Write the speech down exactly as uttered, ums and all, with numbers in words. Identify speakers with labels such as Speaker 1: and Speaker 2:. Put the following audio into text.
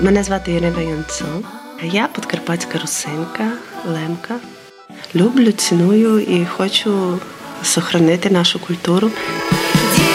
Speaker 1: Мене звати Ірина Янцо. Я подкарпатська русинка, лемка. Люблю, ціную і хочу зберігати нашу культуру.